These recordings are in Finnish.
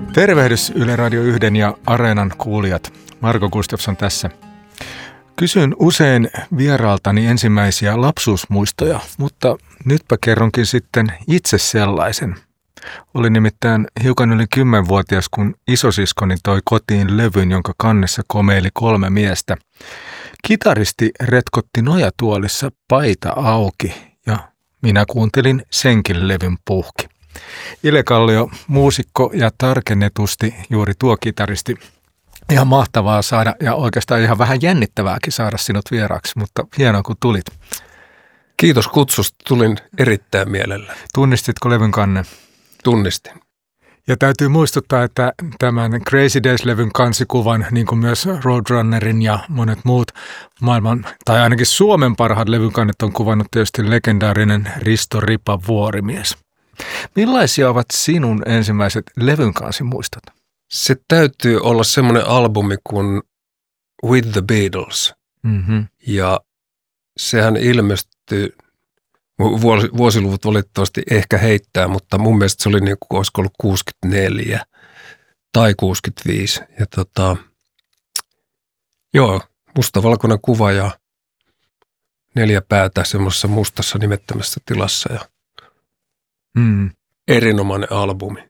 Tervehdys Yle Radio 1 ja Areenan kuulijat. Marko Gustafsson tässä. Kysyn usein vieraaltani ensimmäisiä lapsuusmuistoja, mutta nytpä kerronkin sitten itse sellaisen. Olin nimittäin hiukan yli 10-vuotias, kun isosiskoni toi kotiin levyn, jonka kannessa komeili 3 miestä. Kitaristi retkotti nojatuolissa paita auki ja minä kuuntelin senkin levyn puhki. Ile Kallio, muusikko ja tarkennetusti juuri tuo kitaristi. Ihan mahtavaa saada ja oikeastaan ihan vähän jännittävääkin saada sinut vieraaksi, mutta hienoa kun tulit. Kiitos kutsusta, tulin erittäin mielellä. Tunnistitko levyn kannen? Tunnistin. Ja täytyy muistuttaa, että tämän Crazy Days-levyn kansikuvan, niin kuin myös Roadrunnerin ja monet muut maailman, tai ainakin Suomen parhaat levykannet on kuvannut tietysti legendaarinen Risto Ripa Vuorimies. Millaisia ovat sinun ensimmäiset levyn kansimuistot? Se täytyy olla semmoinen albumi kuin With the Beatles. Mm-hmm. Ja sehän ilmestyi, vuosiluvut valitettavasti ehkä heittää, mutta mun mielestä se oli niin kuin olisiko ollut 64 tai 65. Ja mustavalkoinen kuva ja 4 päätä semmoisessa mustassa nimettömässä tilassa ja erinomainen albumi.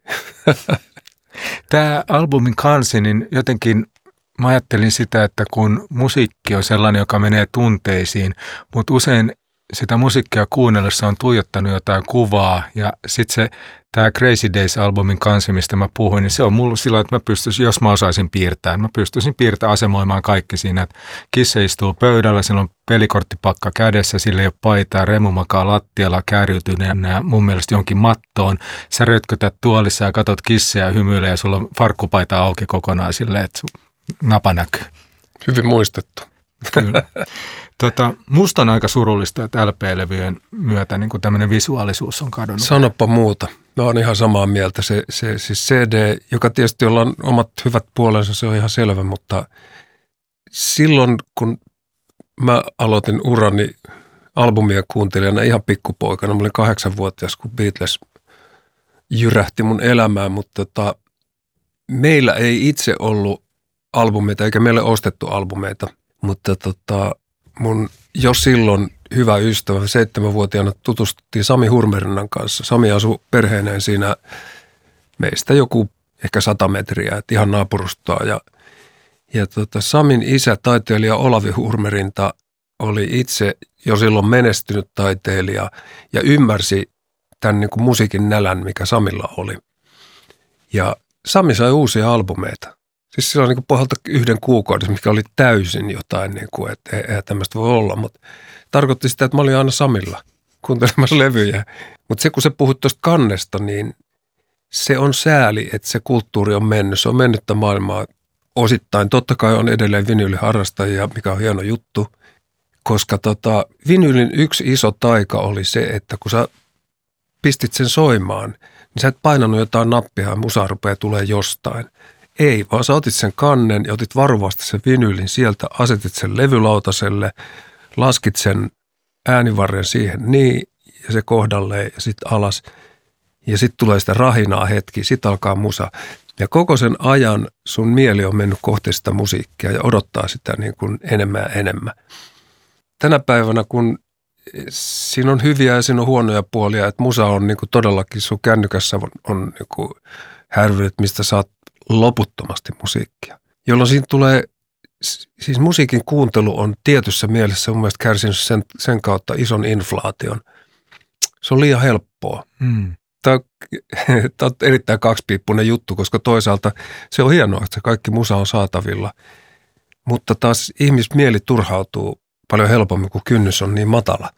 Tämä albumin kansi, niin jotenkin mä ajattelin sitä, että kun musiikki on sellainen, joka menee tunteisiin, mutta usein sitä musiikkia kuunnellessa on tuijottanut jotain kuvaa ja sitten tämä Crazy Days-albumin kansi, mistä mä puhuin, niin se on mulla sillä, että mä pystyisin, jos mä osaisin piirtää, asemoimaan kaikki siinä, että kissa istuu pöydällä, sillä on pelikorttipakka kädessä, sillä ei ole paitaa, Remu makaa lattialla käärytyneenä mun mielestä jonkin mattoon, sä rötkötät tuolissa ja katot kisseja ja hymyilee ja sulla on farkkupaita auki kokonaan silleen, että napa näkyy. Hyvin muistettu. Kyllä. Musta on aika surullista, että LP-levyjen myötä niin kuin tämmöinen visuaalisuus on kadonnut. Sanoppa muuta. Mä oon ihan samaa mieltä. Se siis CD, joka tietysti jolla on omat hyvät puolensa, se on ihan selvä, mutta silloin kun mä aloitin urani albumia kuuntelijana ihan pikkupoikana, mä olin 8-vuotias, kun Beatles jyrähti mun elämään, mutta meillä ei itse ollut albumeita, eikä meille ostettu albumeita, mutta mun jo silloin hyvä ystävä, 7-vuotiaana tutustuttiin Sami Hurmerinnan kanssa. Sami asui perheineen siinä meistä joku ehkä 100 metriä, että ihan naapurustaa. Ja Samin isä, taiteilija Olavi Hurmerinta, oli itse jo silloin menestynyt taiteilija ja ymmärsi tämän niin kuin musiikin nälän, mikä Samilla oli. Ja Sami sai uusia albumeita. Siis silloin niin pohjalta 1 kuukaudessa, mikä oli täysin jotain, niin kuin, että eihän tämmöistä voi olla, mutta tarkoitti sitä, että mä olin aina Samilla kuuntelemassa levyjä. Mutta se, kun sä puhut tuosta kannesta, niin se on sääli, että se kulttuuri on mennyt. Se on mennyttä maailmaa osittain. Totta kai on edelleen vinyyliharrastajia, mikä on hieno juttu, koska vinyylin yksi iso taika oli se, että kun sä pistit sen soimaan, niin sä et painanut jotain nappia ja musa rupeaa tulee jostain. Ei, vaan sä otit sen kannen ja otit varovasti sen vinyylin sieltä, asetit sen levylautaselle, laskit sen äänivarren siihen niin ja se kohdalleen ja sitten alas. Ja sitten tulee sitä rahinaa hetki, sitten alkaa musa. Ja koko sen ajan sun mieli on mennyt kohti sitä musiikkia ja odottaa sitä niin kuin enemmän ja enemmän. Tänä päivänä, kun siinä on hyviä ja siinä on huonoja puolia, että musa on niin kuin todellakin sun kännykässä on niin kuin härvyt, mistä saat loputtomasti musiikkia, jolloin siinä tulee, siis musiikin kuuntelu on tietyssä mielessä mun mielestä kärsinyt sen kautta ison inflaation. Se on liian helppoa. Tämä on erittäin kaksipiippunen juttu, koska toisaalta se on hienoa, että se kaikki musa on saatavilla, mutta taas ihmismieli turhautuu paljon helpommin, kun kynnys on niin matala.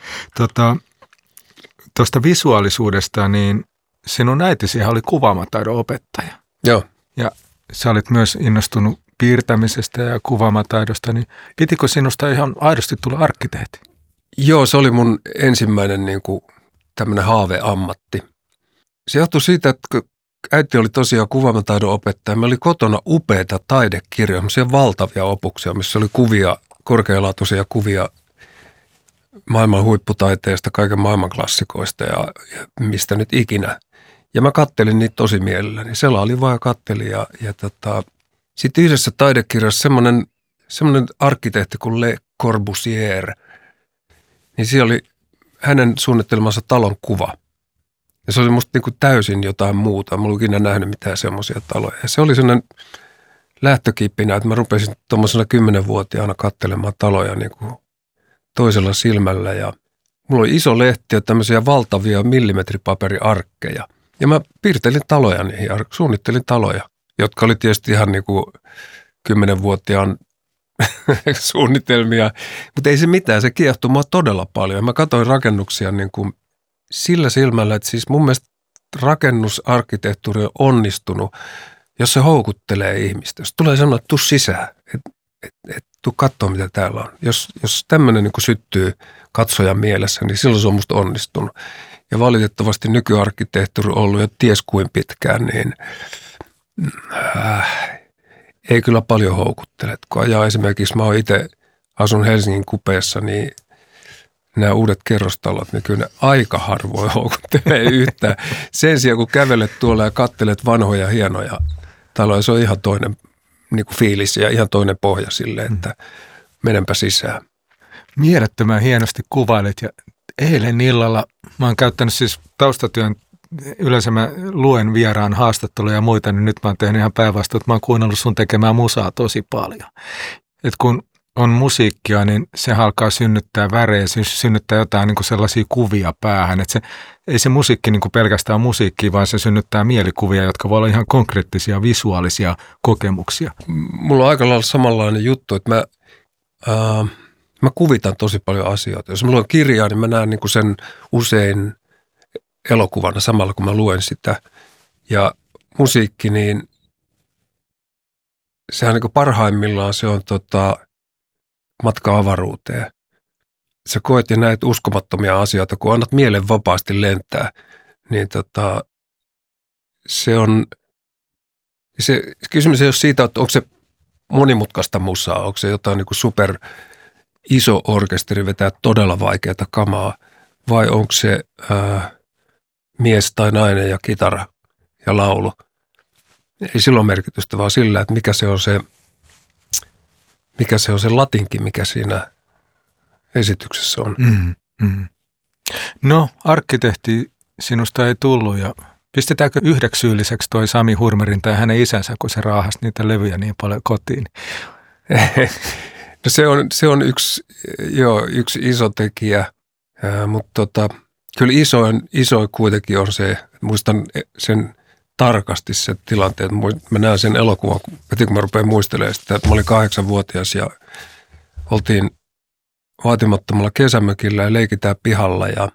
Tuosta visuaalisuudesta, niin sinun äitisihän oli kuvaamataidon opettaja. Joo. Ja sä olit myös innostunut piirtämisestä ja kuvaamataidosta, niin pitikö sinusta ihan aidosti tulla arkkitehti? Joo, se oli mun ensimmäinen niin kuin tämmöinen haaveammatti. Se johtui siitä, että äiti oli tosiaan kuvaamataidon opettaja. Meillä oli kotona upeita taidekirjoja, semmoisia valtavia opuksia, missä oli kuvia, korkealaatuisia kuvia maailman huipputaiteesta, kaiken maailman klassikoista ja mistä nyt ikinä. Ja mä kattelin niitä tosi mielelläni. Selailin vaan ja kattelin. Sitten yhdessä taidekirjassa semmoinen arkkitehti kuin Le Corbusier, niin siellä oli hänen suunnittelemansa talon kuva. Ja se oli musta niin kuin täysin jotain muuta. Mä en ollut ikinä nähnyt mitään semmoisia taloja. Ja se oli sellainen lähtökipinä, että mä rupesin tuommoisena 10-vuotiaana katselemaan taloja niin kuin toisella silmällä. Ja mulla oli iso lehti ja tämmöisiä valtavia millimetripaperiarkkeja. Ja mä piirtelin taloja niihin, suunnittelin taloja, jotka oli tietysti ihan niin kuin 10-vuotiaan suunnitelmia. Mutta ei se mitään, se kiehtoi mua todella paljon. Mä katsoin rakennuksia niin kuin sillä silmällä, että siis mun mielestä rakennusarkkitehtuuri on onnistunut, jos se houkuttelee ihmistä. Jos tulee sanoa, että tuu sisään, että tuu katsoa, mitä täällä on. Jos tämmöinen niin kuin syttyy katsojan mielessä, niin silloin se on musta onnistunut. Ja valitettavasti nykyarkkitehtuuri on ollut jo ties kuin pitkään, niin ei kyllä paljon houkuttele. Kun ajaa esimerkiksi, mä oon itse asun Helsingin kupeessa, niin nämä uudet kerrostalot, niin kyllä ne aika harvoin houkuttelee yhtään. Sen sijaan, kun kävelet tuolla ja katselet vanhoja hienoja taloja, se on ihan toinen niin kuin fiilis ja ihan toinen pohja sille, että menenpä sisään. Mielettömän hienosti kuvailet ja eilen illalla mä oon käyttänyt siis taustatyön, yleensä mä luen vieraan haastatteluja ja muita, niin nyt mä oon tehnyt ihan päinvastoin, että mä oon kuunnellut sun tekemään musaa tosi paljon. Et kun on musiikkia, niin se alkaa synnyttää värejä, synnyttää jotain niin kuin sellaisia kuvia päähän. Että ei se musiikki niin kuin pelkästään musiikkia, vaan se synnyttää mielikuvia, jotka voi olla ihan konkreettisia visuaalisia kokemuksia. Mulla on aika lailla samanlainen juttu, että mä kuvitan tosi paljon asioita. Jos mä luen kirjaa, niin mä näen niin kuin sen usein elokuvana samalla, kun mä luen sitä. Ja musiikki, niin sehän niin kuin parhaimmillaan se on matka avaruuteen. Sä koet ja näet uskomattomia asioita, kun annat mielen vapaasti lentää, niin se kysymys ei ole siitä, että onko se monimutkaista musaa, onko se jotain niin kuin super iso orkesteri vetää todella vaikeaa kamaa, vai onko se mies tai nainen ja kitara ja laulu. Ei sillä ole merkitystä, vaan sillä, että mikä se on se latinki, mikä siinä esityksessä on. No, arkkitehti sinusta ei tullut ja pistetäänkö yhdeksi syylliseksi toi Sami Hurmerin tai hänen isänsä, kun se raahasi niitä levyjä niin paljon kotiin? No se on yksi iso tekijä, mutta kyllä isoin kuitenkin on se, muistan sen tarkasti se tilanteen. Mä näen sen elokuvan, heti kun mä rupean muistelemaan sitä, että mä olin 8-vuotias ja oltiin vaatimattomalla kesämökillä ja leikitään pihalla ja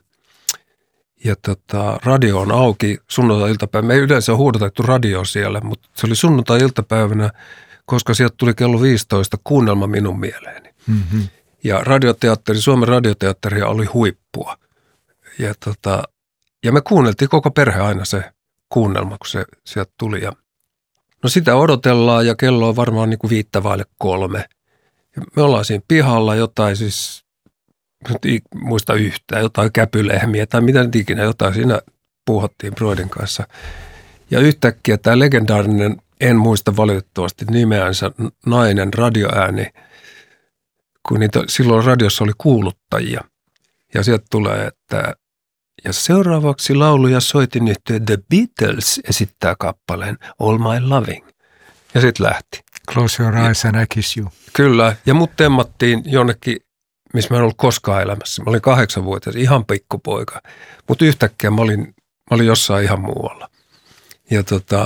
radio on auki sunnuntai-iltapäivänä. Me ei yleensä huudatettu radio siellä, mutta se oli sunnuntai-iltapäivänä, koska sieltä tuli kello 15 kuunnelma minun mieleeni. Mm-hmm. Ja Suomen radioteatteri oli huippua. Ja me kuunneltiin koko perhe aina se kuunnelma, kun se sieltä tuli. No sitä odotellaan ja kello on varmaan niin kuin 2:05. Ja me ollaan siinä pihalla jotain siis, muista yhtään, jotain käpylehmiä tai mitä nyt ikinä, jotain siinä puuhattiin Broidin kanssa. Ja yhtäkkiä tämä legendaarinen, en muista valitettavasti nimeänsä, nainen radioääni, kun silloin radiossa oli kuuluttajia. Ja sieltä tulee, että ja seuraavaksi lauluja soitin yhteen The Beatles esittää kappaleen All My Loving. Ja sitten lähti. Close your eyes and I kiss you. Kyllä. Ja mut temmattiin jonnekin, missä mä en ollut koskaan elämässä. Mä olin 8-vuotias, ihan pikkupoika. Mutta yhtäkkiä mä olin jossain ihan muualla. Ja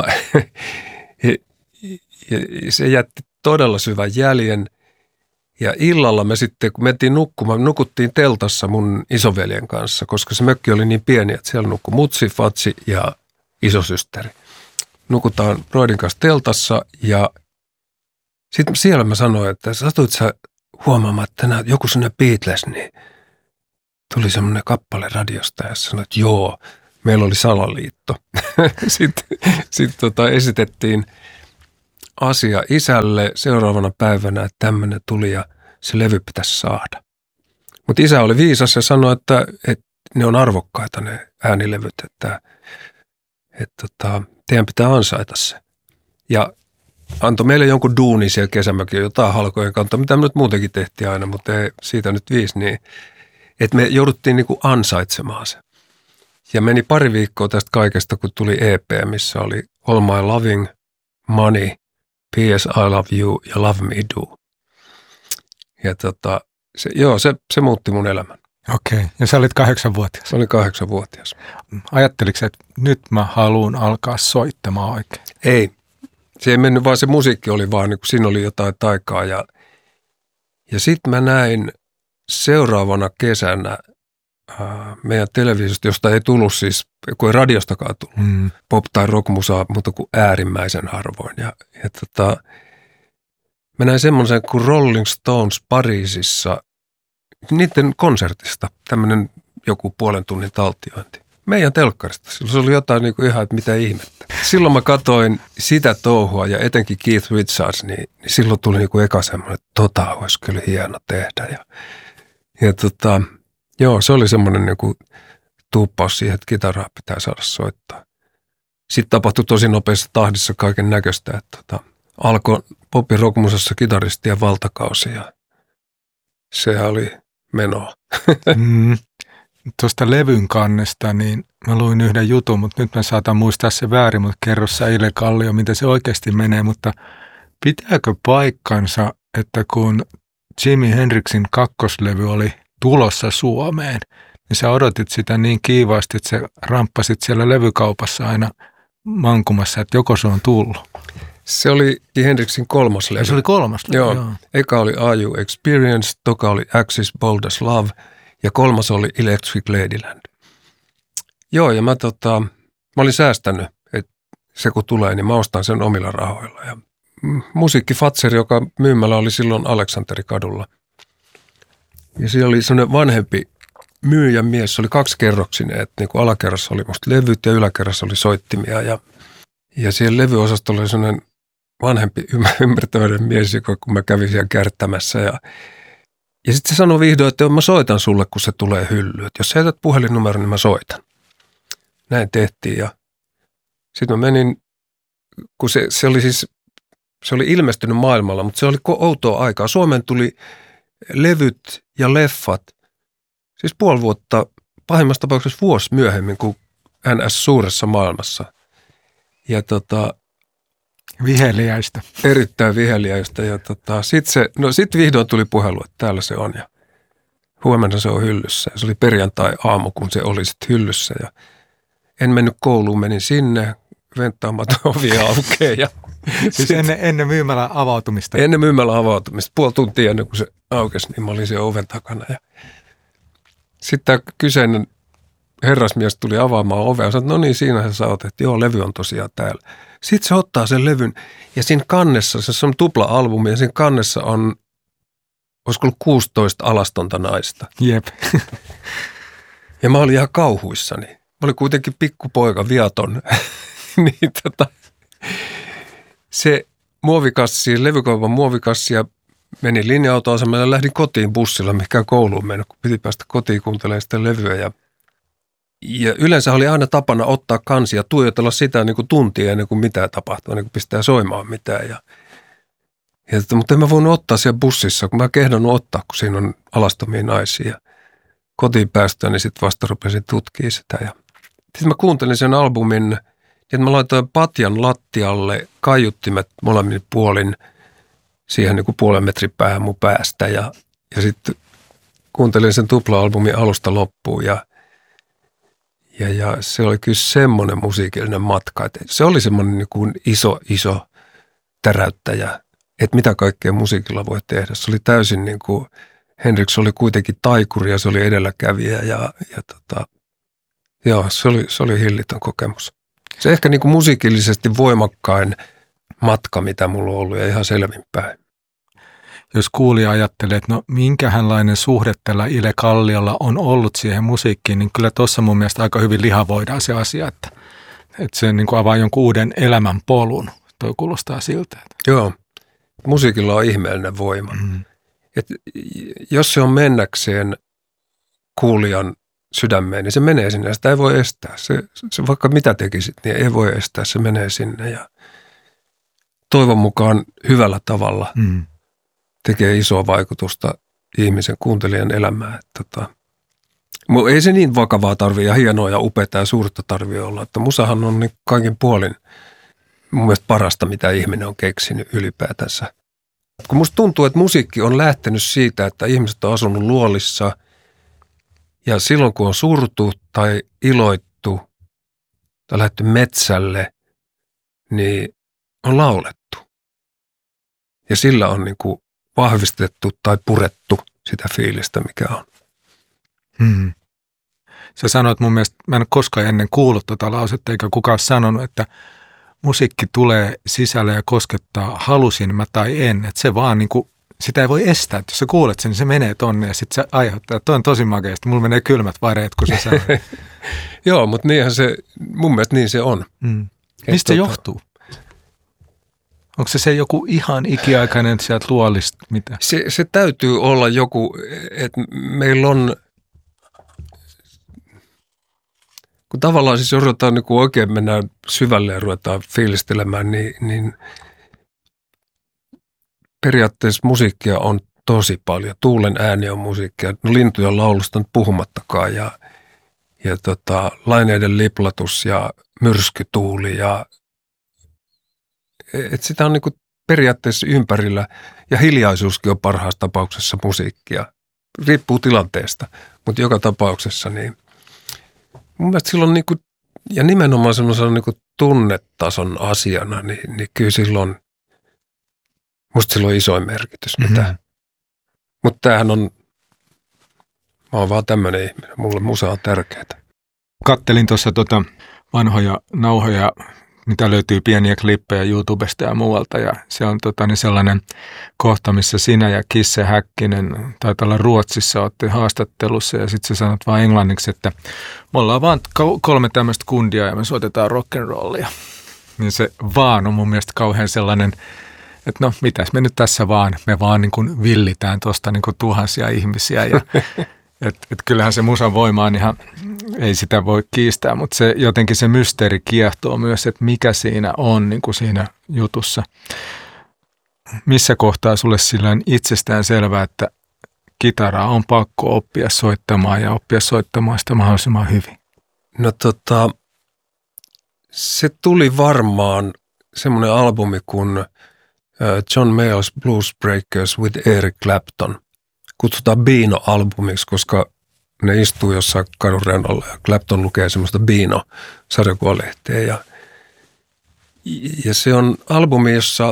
se jätti todella syvän jäljen. Ja illalla me sitten, kun mentiin nukkumaan, nukuttiin teltassa mun isoveljen kanssa, koska se mökki oli niin pieni, että siellä nukkui mutsi, fatsi ja isosysteri. Nukutaan Broidin kanssa teltassa ja sitten siellä mä sanoin, että satuit sä huomaamaan, että joku sellainen Beatles, niin tuli semmoinen kappale radiosta ja sanoin, että joo, meillä oli salaliitto. Sitten esitettiin asia isälle seuraavana päivänä, että tämmöinen tuli ja se levy pitäisi saada. Mutta isä oli viisas ja sanoi, että ne on arvokkaita ne äänilevyt, että teidän pitää ansaita se. Ja antoi meille jonkun duuni siellä kesämökin, jotain halkojen kautta, mitä me nyt muutenkin tehtiin aina, mutta ei siitä nyt 5, niin että me jouduttiin niin kuin ansaitsemaan se. Ja meni pari viikkoa tästä kaikesta, kun tuli EP, missä oli All My Loving, Money, P.S. I Love You ja Love Me Do. Ja se muutti mun elämän. Okei, ja sä olit 8-vuotias. Se oli 8-vuotias. Ajatteliko, että nyt mä haluan alkaa soittamaan oikein? Ei. Se ei mennyt, vaan se musiikki oli vaan, niin kuin siinä oli jotain taikaa. Ja sitten mä näin seuraavana kesänä meidän televisiosta, josta ei tullut siis, kun ei radiostakaan tullut, pop- tai rockmusaa, mutta kuin äärimmäisen harvoin. Ja mä näin semmoisen kuin Rolling Stones Pariisissa, niiden konsertista, tämmöinen joku puolen tunnin taltiointi. Meidän telkkarista. Silloin se oli jotain niin kuin ihan, että mitä ihmettä. Silloin mä katsoin sitä touhua ja etenkin Keith Richards, niin silloin tuli niin kuin eka semmoinen, että olisi kyllä hieno tehdä. Ja se oli semmoinen niin kuin tuuppaus siihen, että kitaraa pitää saada soittaa. Sitten tapahtui tosi nopeassa tahdissa kaiken näköistä, että alkoi pop- ja rockmusassa kitaristien valtakausi ja sehän oli menoa. Tuosta levyn kannesta, niin mä luin yhden jutun, mutta nyt mä saatan muistaa se väärin, mutta kerro sä Ile Kallio, miten se oikeasti menee, mutta pitääkö paikkansa, että kun Jimi Hendrixin kakkoslevy oli tulossa Suomeen, niin sä odotit sitä niin kiivaasti, että sä ramppasit siellä levykaupassa aina mankumassa, että joko se on tullut. Se oli Hendrixin 3. levy. Se oli 3. levy, joo. Eka oli Are You Experienced, toka oli Axis Bold as Love ja 3. oli Electric Ladyland. Joo, ja mä olin säästänyt, että se kun tulee, niin mä ostan sen omilla rahoilla. Ja Musiikki Fazer, joka myymällä oli silloin Aleksanterikadulla. Ja siellä oli sellainen vanhempi myyjän mies, se oli 2-kerroksinen, että niin kuin alakerrassa oli musta levyt ja yläkerrassa oli soittimia. Ja siellä levyosastolla oli sellainen vanhempi ymmärtäväinen mies, kun mä kävin siellä kärttämässä. Ja sitten se sanoi vihdoin, että mä soitan sulle, kun se tulee hyllyyn. Että jos sä jätät puhelinnumeron, niin mä soitan. Näin tehtiin ja sitten mä menin, kun se oli ilmestynyt maailmalla, mutta se oli outoa aikaa. Suomeen tuli levyt ja leffat, siis puoli vuotta, pahimmassa tapauksessa vuosi myöhemmin kuin NS suuressa maailmassa. Ja viheliäistä. Erittäin viheliäistä. Ja sitten vihdoin tuli puhelu, että täällä se on ja huomenna se on hyllyssä. Ja se oli perjantai-aamu, kun se oli sitten hyllyssä ja en mennyt kouluun, menin sinne, venttaamatta ovia aukeaa. Siis ennen myymälän avautumista? Ennen myymälän avautumista. Puoli tuntia ennen kuin se aukesi, niin mä olin siellä oven takana. Sitten tämä kyseinen herrasmies tuli avaamaan ovea ja sanoi, että no niin, siinähän sä oot, että joo, levy on tosiaan täällä. Sitten se ottaa sen levyn ja siinä kannessa, se on tupla-albumi ja siinä kannessa on, olisiko ollut 16 alastonta naista. Jep. Ja mä olin ihan kauhuissani. Mä olin kuitenkin pikkupoika, viaton. Niin se muovikassi, levykaupan muovikassi ja menin linja-autoasemalle ja lähdin kotiin bussilla, mihinkään kouluun mennä, kun piti päästä kotiin kuuntelemaan sitä levyä. Ja yleensä oli aina tapana ottaa kansi ja tuijotella sitä niin kuin tuntia ennen kuin mitään tapahtuu, ennen kuin pistää soimaan mitään. Mutta en mä voinut ottaa siellä bussissa, kun mä kehdannut ottaa, kun siinä on alastomia naisia. Kotiin päästyä, niin sitten vasta rupesin tutkimaan sitä. Ja sitten mä kuuntelin sen albumin, että mä laitoin patjan lattialle kaiuttimet molemmin puolin siihen niin kuin puolen metrin päähän mun päästä. Ja sitten kuuntelin sen tupla-albumin alusta loppuun ja se oli kyllä semmoinen musiikillinen matka. Että se oli semmoinen niin kuin iso täräyttäjä, että mitä kaikkea musiikilla voi tehdä. Se oli täysin niin kuin, Hendrix oli kuitenkin taikuri ja se oli edelläkävijä se oli hillitön kokemus. Se ehkä niin kuin musiikillisesti voimakkain matka, mitä mulla on ollut ja ihan selvinpäin. Jos kuulija ajattelee, että no minkähänlainen suhde tällä Ile Kalliolla on ollut siihen musiikkiin, niin kyllä tuossa mun mielestä aika hyvin lihavoidaan se asia, että se niin kuin avaa jonkun uuden elämän polun. Toi kuulostaa siltä. Joo, musiikilla on ihmeellinen voima. Että jos se on mennäkseen kuulijan sydämeen, niin se menee sinne ja sitä ei voi estää. Se vaikka mitä tekisit, niin ei voi estää, se menee sinne ja toivon mukaan hyvällä tavalla tekee isoa vaikutusta ihmisen kuuntelijan elämään. Ei se niin vakavaa tarvitse ja hienoa ja upeaa ja suurta tarvitse olla, että musahan on niin kaikin puolin mun mielestä parasta, mitä ihminen on keksinyt ylipäätänsä. Kun musta tuntuu, että musiikki on lähtenyt siitä, että ihmiset on asunut luolissa ja silloin kun on surtu tai iloittu tai lähdetty metsälle, niin on laulettu. Ja sillä on niin kuin vahvistettu tai purettu sitä fiilistä, mikä on. Sä sanoit mun mielestä, mä en ole koskaan ennen kuullut tuota lausetta, eikä kukaan sanonut, että musiikki tulee sisälle ja koskettaa, halusin mä tai en. Että se vaan niin kuin, sitä ei voi estää. Että jos sä kuulet sen, niin se menee tonne ja sitten se aiheuttaa. Toi on tosi makeasti. Mulla menee kylmät väreet, kun sä sanot. Joo, mutta niinhän se, mun mielestä niin se on. Mistä se johtuu? Onko se joku ihan ikiaikainen sieltä luolista? Mitä? Se täytyy olla joku, että meillä on, kun tavallaan siis jos ruvetaan niin kuin oikein mennään syvälle ja ruvetaan fiilistelemään, niin periaatteessa musiikkia on tosi paljon. Tuulen ääni on musiikkia, lintujen laulusta nyt puhumattakaan ja laineiden liplatus ja myrskytuuli ja että sitä on niin kuin periaatteessa ympärillä ja hiljaisuuskin on parhaassa tapauksessa musiikkia. Riippuu tilanteesta, mutta joka tapauksessa niin mun mielestä silloin niin kuin, ja nimenomaan semmoisena niin kuin tunnetason asiana, niin kyllä silloin, musta silloin isoin merkitys. Mutta tämähän on, mä oon vaan tämmöinen ihminen, mulle musa on tärkeää. Kattelin tuossa vanhoja nauhoja, mitä löytyy pieniä klippejä YouTubesta ja muualta, ja se on sellainen kohta, missä sinä ja Kisse Häkkinen, taitaa olla Ruotsissa, olette haastattelussa, ja sitten sä sanot vaan englanniksi, että me ollaan vaan 3 tämmöistä kundia, ja me soitetaan rock'n'rollia. Niin se vaan on mun mielestä kauhean sellainen, että no mitäs me nyt tässä vaan, me vaan niin kuin villitään tuosta niin kuin tuhansia ihmisiä, ja et kyllähän se musan voima on ihan, ei sitä voi kiistää, mutta se jotenkin se mysteeri kiehtoo myös, että mikä siinä on niin kuin siinä jutussa. Missä kohtaa sulle sillään itsestään selvää, että kitaraa on pakko oppia soittamaan ja oppia soittamaan sitä mahdollisimman hyvin? No se tuli varmaan semmoinen albumi kuin John Mayall's Blues Breakers with Eric Clapton. Kutsutaan Beano-albumiksi, koska ne istuu jossain kadun reunalla ja Clapton lukee semmoista Beano-sarjakuvalehteä. Ja se on albumi, jossa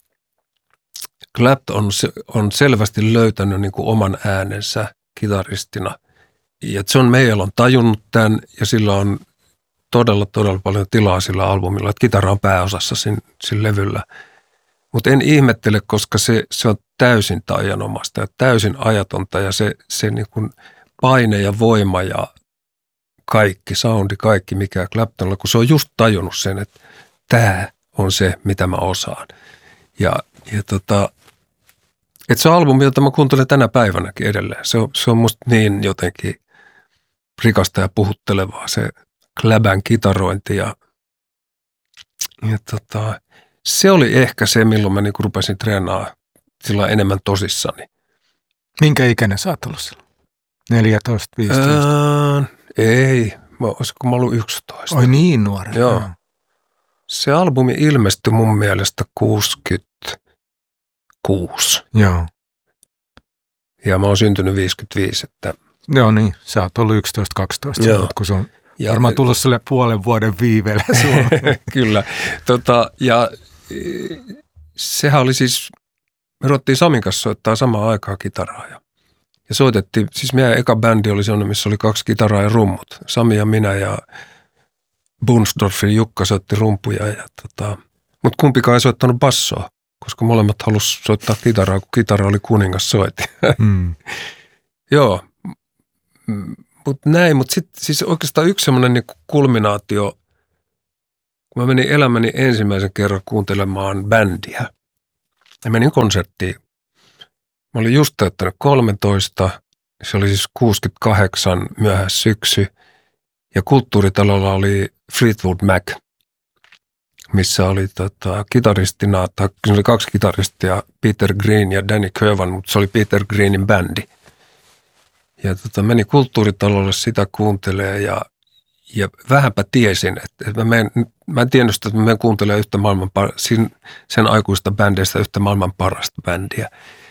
Clapton on selvästi löytänyt niin kuin oman äänensä kitaristina. Ja John Mayall on tajunnut tämän ja sillä on todella paljon tilaa sillä albumilla, että kitara on pääosassa siinä levyllä. Mutta en ihmettele, koska se on täysin taianomasta ja täysin ajatonta ja se niin kuin paine ja voima ja kaikki, soundi, kaikki mikä Claptonilla, kun se on just tajunnut sen, että tämä on se, mitä mä osaan. Että se on albumi, jota mä kuuntelen tänä päivänäkin edelleen. Se on musta niin jotenkin rikasta ja puhuttelevaa se Clabän kitarointi ja se oli ehkä se, milloin mä niinku rupesin treenaamaan sillä enemmän tosissani. Minkä ikäinen sä oot ollut silloin? 14, 15? Ei, olisiko mä ollut 11. Oi niin nuori. Joo. Se albumi ilmestyi mun mielestä 66. Joo. Ja mä oon syntynyt 55, että... Joo niin, sä oot ollut 11-12, kun se on varmaan tullut sille puolen vuoden viiveellä. Kyllä. Ja sehän oli siis, me ruvettiin Samin kanssa soittaa samaan aikaan kitaraa ja soitettiin, siis meidän eka bändi oli sellainen, missä oli 2 kitaraa ja rummut. Sami ja minä ja Bunsdorfin Jukka soitti rumpuja, mutta kumpikaan ei soittanut bassoa, koska molemmat halusi soittaa kitaraa, kun kitara oli kuningas soitti. Joo, mutta sitten siis oikeastaan yksi semmoinen niin kulminaatio, kun mä menin elämäni ensimmäisen kerran kuuntelemaan bändiä ja menin konserttiin. Mä olin just täyttänyt 13 Se oli siis 68 myöhäissyksy. Ja Kulttuuritalolla oli Fleetwood Mac, missä oli kitaristina, tai siinä oli 2 kitaristia, Peter Green ja Danny Kirwan, mutta se oli Peter Greenin bändi. Ja meni Kulttuuritalolle sitä kuuntelee ja vähänpä tiesin, että mä en tiennyt sitä, että mä menen kuuntelemaan sen aikuista bändeistä yhtä maailman parasta bändiä.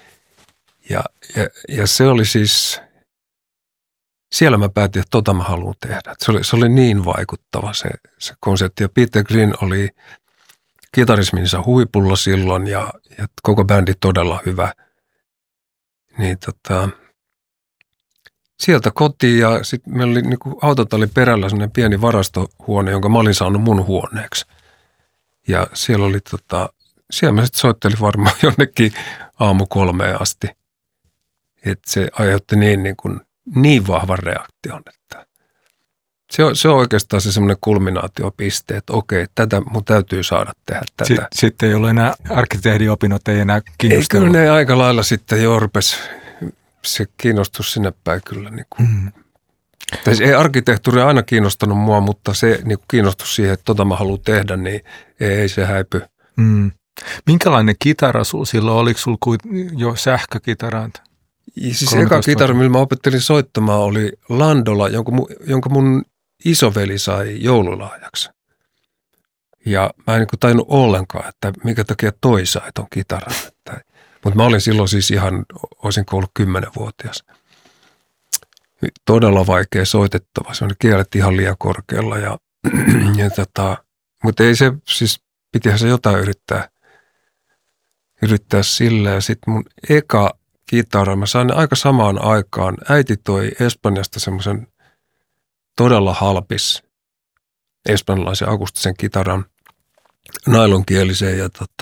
Ja se oli siis, siellä mä päätin, että mä haluan tehdä. Se oli niin vaikuttava se konsepti. Ja Peter Green oli kitarisminsa huipulla silloin ja koko bändi todella hyvä. Niin sieltä kotiin ja sitten meillä oli niinku autotalli perällä sellainen pieni varastohuone, jonka mä olin saanut mun huoneeksi. Ja siellä oli siellä mä sitten soittelin varmaan jonnekin aamu 3 asti. Että se aiheutti niin vahvan reaktion, että se on oikeastaan se semmoinen kulminaatiopiste, että okei, tätä mun täytyy saada tehdä tätä. Sitten ei ole enää arkkitehdiopinnot, ei enää kiinnostanut. Ei, kyllä ne aika lailla sitten jo rupesi se kiinnostus sinne päin kyllä. Ei arkkitehtuuri aina kiinnostanut mua, mutta se kiinnostus siihen, että mä haluan tehdä, niin ei se häipy. Minkälainen kitara sulla silloin? Oliko sulla jo sähkökitaraa? Siis eka kitara, millä mä opettelin soittamaan, oli Landola, jonka mun isoveli sai joululahjaksi. Ja mä en tainnut ollenkaan, että minkä takia toi sai ton kitaran. Mutta mä olin silloin siis olisinko ollut 10-vuotias. Todella vaikea soitettava, se on kielet ihan liian korkealla. Mutta ei se, siis pitihän se jotain yrittää sillä. Ja sitten mun eka kitara, mä sain aika samaan aikaan. Äiti toi Espanjasta semmoisen todella halpis espanjalaisen akustisen kitaran, nailonkielisen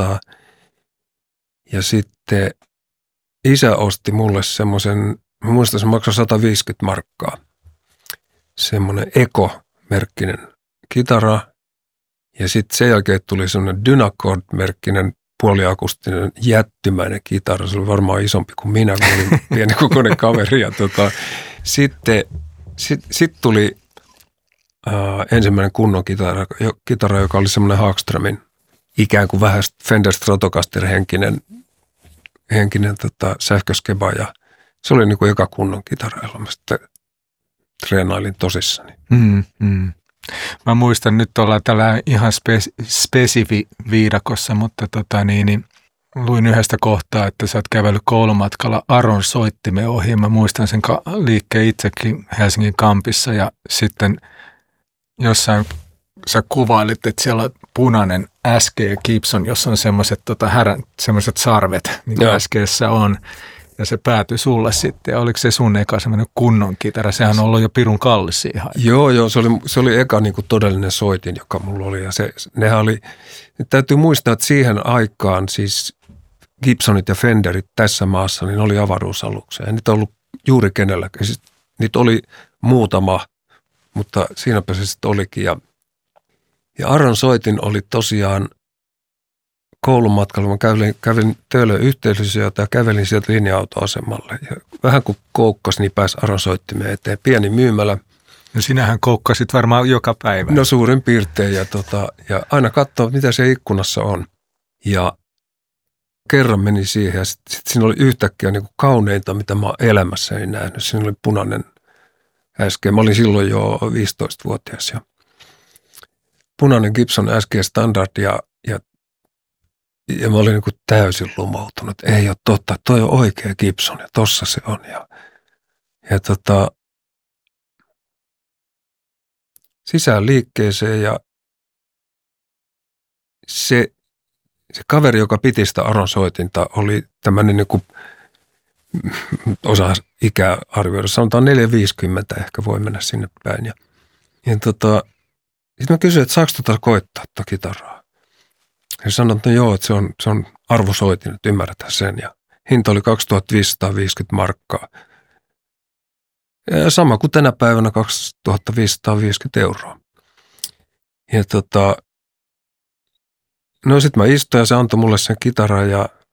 ja sitten isä osti mulle semmoisen, mä muistan se maksoi 150 markkaa, semmoinen Eko-merkkinen kitara ja sitten sen jälkeen tuli semmoinen Dynacord-merkkinen puoliakustinen jättimäinen kitara, se oli varmaan isompi kuin minä, kun olin pieni kokoinen kaveri ja sitten tuli ensimmäinen kunnon kitara, joka oli semmoinen Hagströmin ikään kuin vähän Fender Stratocaster henkinen sähköskeba ja se oli niin eka kunnon kitara, jolla mä sitten treenailin tosissani. Mä muistan, nyt ollaan tällä ihan spesifi viidakossa, mutta luin yhdestä kohtaa, että sä oot kävellyt koulumatkalla Aron soittimen ohi. Mä muistan sen liikkeen itsekin Helsingin kampissa ja sitten jossain sä kuvailit, että siellä on punainen SG Gibson, jossa on semmoiset sarvet, niin kuin SG:ssä on. Ja se päätyi sulle sitten. Ja oliko se sun eka semmoinen kunnon kitara? Sehän on ollut jo pirun kallis siihen aikaan. Joo, se oli eka niin kuin todellinen soitin, joka mulla oli. Ja nehän oli, täytyy muistaa, että siihen aikaan siis Gibsonit ja Fenderit tässä maassa, niin ne oli avaruusaluksia. Ei niitä ollut juuri kenelläkään. Siis, niitä oli muutama, mutta siinäpä se sitten olikin. Ja Aron soitin oli tosiaan koulumatkalla. Mä kävin Töölön yhteisössä ja kävelin sieltä linja-autoasemalle. Ja vähän kun koukkasi, niin pääsi Aron soittimeen eteen. Pieni myymälä. No sinähän koukkasit varmaan joka päivä. No suurin piirtein. Ja aina katsoa, mitä se ikkunassa on. Ja kerran meni siihen ja sitten siinä oli yhtäkkiä niin kuin kauneinta, mitä mä oon elämässäni nähnyt. Siinä oli punainen SG. Mä olin silloin jo 15-vuotias ja punainen Gibson SG Standard ja mä olin niin kuin täysin lumoutunut. Ei ole totta, toi on oikea Gibson ja tossa se on. Ja sisään liikkeeseen ja se kaveri, joka piti sitä Aron soitinta, oli tämmöinen niin kuin osaa ikää arvioida. Sanotaan 450 ehkä voi mennä sinne päin. Ja sitten mä kysyin, että saako koittaa tätä kitaraa? Ja sanoin, että no joo, että se on arvosoitin, että ymmärretään sen. Ja hinta oli 2550 markkaa. Ja sama kuin tänä päivänä 2550 euroa. Ja no sit mä istuin ja se antoi mulle sen kitaran ja